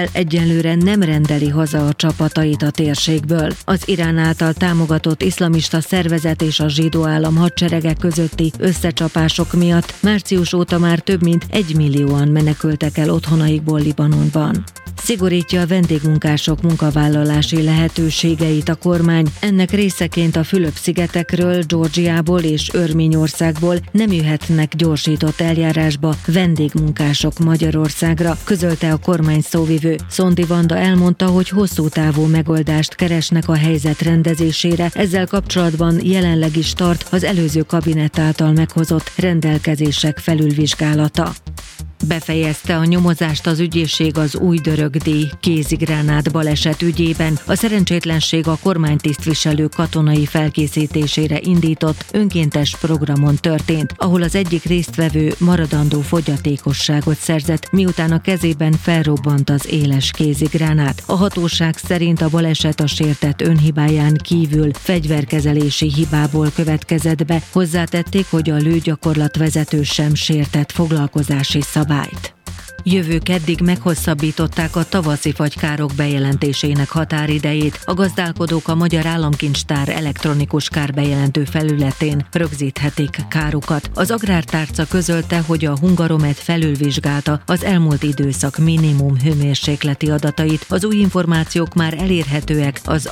Izrael egyelőre nem rendeli haza a csapatait a térségből. Az Irán által támogatott iszlamista szervezet és a zsidó állam hadserege közötti összecsapások miatt március óta már több mint 1 millióan menekültek el otthonaikból Libanonban. Szigorítja a vendégmunkások munkavállalási lehetőségeit a kormány. Ennek részeként a Fülöp-szigetekről, Georgiából és Örményországból nem jöhetnek gyorsított eljárásba vendégmunkások Magyarországra, közölte a kormány szóvivő. Szondi Vanda elmondta, hogy hosszú távú megoldást keresnek a helyzet rendezésére. Ezzel kapcsolatban jelenleg is tart az előző kabinett által meghozott rendelkezések felülvizsgálata. Befejezte a nyomozást az ügyészség az Újdörögdi kézigránát baleset ügyében. A szerencsétlenség a kormánytisztviselő katonai felkészítésére indított önkéntes programon történt, ahol az egyik résztvevő maradandó fogyatékosságot szerzett, miután a kezében felrobbant az éles kézigránát. A hatóság szerint a baleset a sértett önhibáján kívül fegyverkezelési hibából következett be. Hozzátették, hogy a lőgyakorlatvezető sem sértett foglalkozási szabályt. Jövő keddig meghosszabbították a tavaszi fagykárok bejelentésének határidejét. A gazdálkodók a Magyar Államkincstár elektronikus kárbejelentő felületén rögzíthetik kárukat. Az Agrártárca közölte, hogy a Hungaromet felülvizsgálta az elmúlt időszak minimum hőmérsékleti adatait. Az új információk már elérhetőek az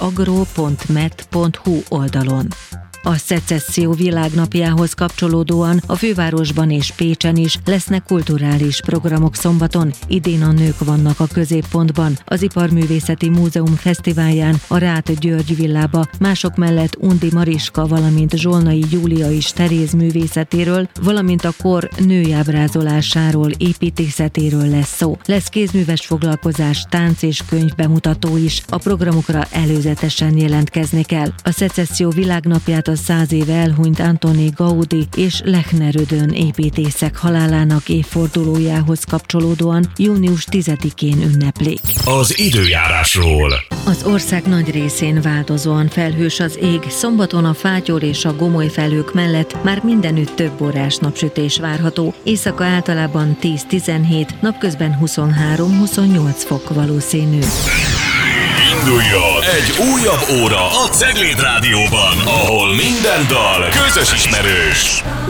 agro.met.hu oldalon. A Szecesszió világnapjához kapcsolódóan a fővárosban és Pécsen is lesznek kulturális programok szombaton. Idén a nők vannak a középpontban. Az Iparművészeti Múzeum fesztiválján a Ráth György villába mások mellett Undi Mariska, valamint Zsolnai Júlia is Teréz művészetéről, valamint a kor női ábrázolásáról, építészetéről lesz szó. Lesz kézműves foglalkozás, tánc és könyv bemutató is. A programokra előzetesen jelentkezni kell. A Szecesszió világnapját a 100 éve elhunyt Antoni Gaudi és Lechner Ödön építészek halálának évfordulójához kapcsolódóan június 10-én ünneplik. Az időjárásról. Az ország nagy részén változóan felhős az ég, szombaton a fátyol és a gomoly felhők mellett már mindenütt több órás napsütés várható. Éjszaka általában 10-17, napközben 23-28 fok valószínű. Induljon egy újabb óra a Cegléd Rádióban, ahol minden dal közös ismerős.